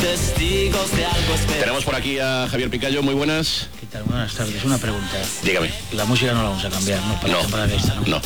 Testigos de algo especial. Tenemos por aquí a Javier Picayo, muy buenas. ¿Qué tal? Buenas tardes. Una pregunta. Dígame. La música no la vamos a cambiar, ¿no? Para la temporada de esta, ¿no? No,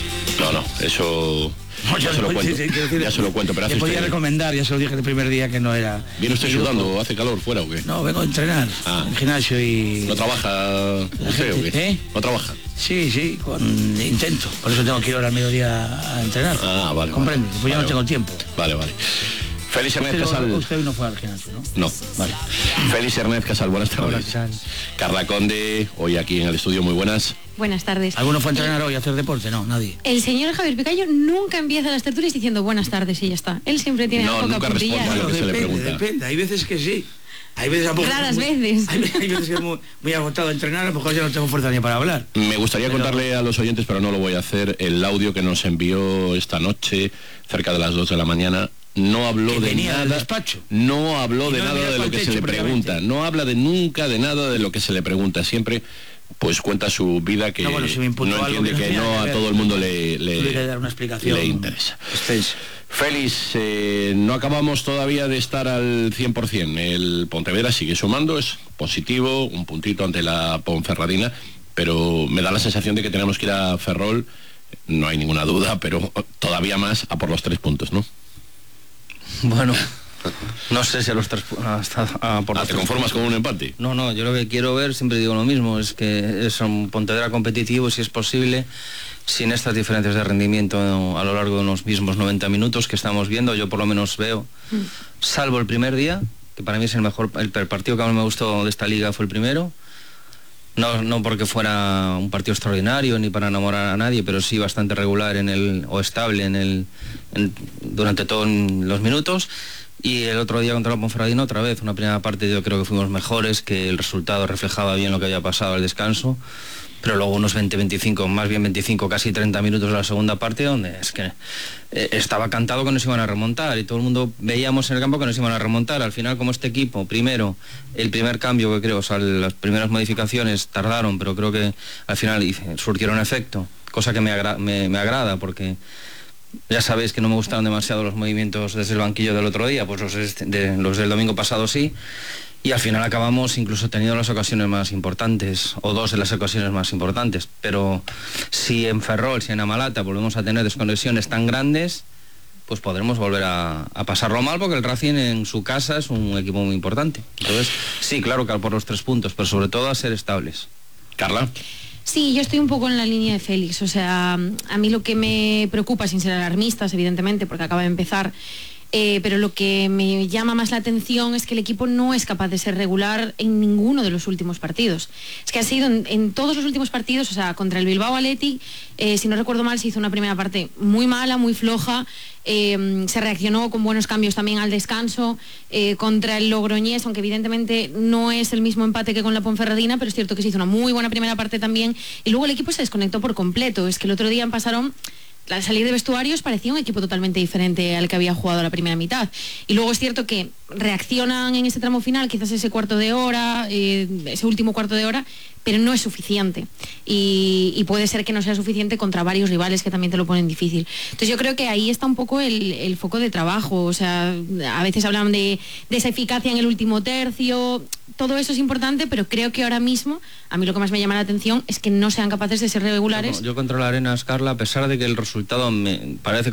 eso... Ya se lo cuento, ya se lo cuento, pero hace le podía usted... recomendar, ya se lo dije el primer día que no era... ¿Viene usted sudando? ¿Hace calor fuera o qué? No, vengo a entrenar en el gimnasio y... ¿No trabaja usted o qué? ¿No trabaja? Sí, intento, por eso tengo que ir ahora al mediodía a entrenar. Ah, vale. ¿Comprende? Vale. Pues ya no tengo tiempo. Vale. Félix Ernest Casal. Usted no fue al gimnasio, ¿no? No. Vale. Félix Ernest Casal, buenas tardes. Hola, ¿qué tal? Carla Conde, hoy aquí en el estudio, muy buenas. Buenas tardes. ¿Alguno fue a entrenar hoy a hacer deporte? No, nadie. El señor Javier Picayo nunca empieza las tertulias diciendo buenas tardes y ya está. Él siempre tiene poca puntilla. No, depende, hay veces que sí. Hay veces raras veces. Hay veces que es muy agotado a entrenar, a lo mejor ya no tengo fuerza ni para hablar. Me gustaría contarle a los oyentes, pero no lo voy a hacer, el audio que nos envió esta noche, cerca de las 2 de la mañana. No habló de nada. No habló de nada de lo que se le pregunta. No habla nunca de nada de lo que se le pregunta. Siempre pues cuenta su vida que no entiende que no a todo el mundo le dar una explicación, le interesa. Félix, no acabamos todavía de estar al 100%. El Pontevedra sigue sumando, es positivo, un puntito ante la Ponferradina, pero me da la sensación de que tenemos que ir a Ferrol, no hay ninguna duda, pero todavía más a por los 3 puntos, ¿no? Bueno, no sé si a los 3 ¿Te conformas con un empate? No, yo lo que quiero ver, siempre digo lo mismo, es que es un Pontevedra competitivo, si es posible, sin estas diferencias de rendimiento a lo largo de los mismos 90 minutos que estamos viendo. Yo por lo menos veo, salvo el primer día, que para mí es el partido que más me gustó de esta liga fue el primero. No porque fuera un partido extraordinario ni para enamorar a nadie, pero sí bastante regular estable durante todos los minutos. Y el otro día contra la Ponferradina otra vez, una primera parte yo creo que fuimos mejores, que el resultado reflejaba bien lo que había pasado al descanso, pero luego unos 20-25, más bien 25, casi 30 minutos de la segunda parte, donde es que estaba cantado que nos iban a remontar y todo el mundo veíamos en el campo que nos iban a remontar. Al final, como este equipo, primero, el primer cambio que creo, o sea, las primeras modificaciones tardaron, pero creo que al final surtieron efecto, cosa que me agrada, porque ya sabéis que no me gustaron demasiado los movimientos desde el banquillo del otro día, pues los del domingo pasado sí. Y al final acabamos incluso teniendo las ocasiones más importantes, o 2 de las ocasiones más importantes. Pero si en Ferrol, si en Amalata volvemos a tener desconexiones tan grandes, pues podremos volver a pasarlo mal, porque el Racing en su casa es un equipo muy importante. Entonces, sí, claro que por los 3 puntos, pero sobre todo a ser estables. Carla. Sí, yo estoy un poco en la línea de Félix. O sea, a mí lo que me preocupa, sin ser alarmistas, evidentemente, porque acaba de empezar... pero lo que me llama más la atención es que el equipo no es capaz de ser regular en ninguno de los últimos partidos. Es que ha sido en todos los últimos partidos, o sea, contra el Bilbao Athletic, si no recuerdo mal, se hizo una primera parte muy mala, muy floja, se reaccionó con buenos cambios también al descanso, contra el Logroñés, aunque evidentemente no es el mismo empate que con la Ponferradina, pero es cierto que se hizo una muy buena primera parte también, y luego el equipo se desconectó por completo. Es que el otro día pasaron... Al salir de vestuarios parecía un equipo totalmente diferente al que había jugado la primera mitad. Y luego es cierto que reaccionan en ese tramo final, quizás ese cuarto de hora, ese último cuarto de hora, pero no es suficiente. Y puede ser que no sea suficiente contra varios rivales que también te lo ponen difícil. Entonces yo creo que ahí está un poco el foco de trabajo. O sea, a veces hablan de esa eficacia en el último tercio. Todo eso es importante, pero creo que ahora mismo, a mí lo que más me llama la atención es que no sean capaces de ser regulares. Yo contra la Arenas, Carla, a pesar de que el resultado me parece